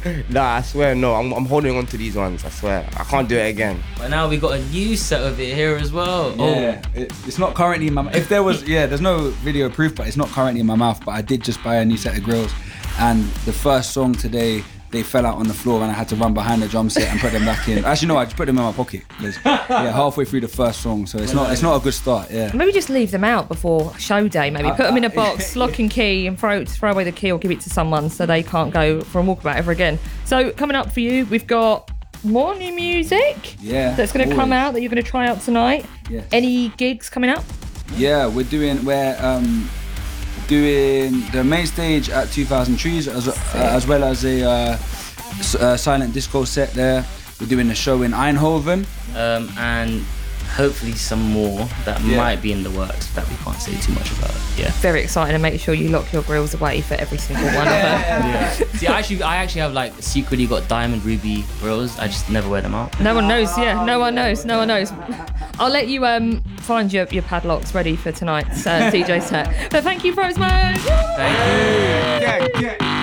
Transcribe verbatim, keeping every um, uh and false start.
Nah, I swear, no. I'm, I'm holding on to these ones. I swear, I can't do it again. But now we got a new set of it here as well. Yeah, Oh, it, it's not currently in my mouth. If there was, yeah, there's no video proof, but it's not currently in my mouth. But I did just buy a new set of grills, and the first song today, they fell out on the floor and I had to run behind the drum set and put them back in. Actually, no, I just put them in my pocket because yeah, halfway through the first song, so it's not it's not a good start. Yeah. Maybe just leave them out before show day. Maybe put them in a box, lock and key, and throw throw away the key or give it to someone so they can't go for a walkabout ever again. So coming up for you, we've got more new music. Yeah. That's going to come out that you're going to try out tonight. Yes. Any gigs coming up? Yeah, we're doing we're um, doing the main stage at two thousand Trees as uh, as well as a uh, s- uh, silent disco set there. We're doing a show in Eindhoven. um, and hopefully some more that Yeah. might be in the works that we can't say too much about. Yeah. Very exciting, and make sure you lock your grills away for every single one of them. Yeah. See, I actually, I actually have like secretly got diamond ruby grills. I just never wear them out. No one knows, yeah, no one knows, no one knows. I'll let you um find your, your padlocks ready for tonight's uh, D J set. But thank you, Rosemary. Thank you. Yeah, yeah.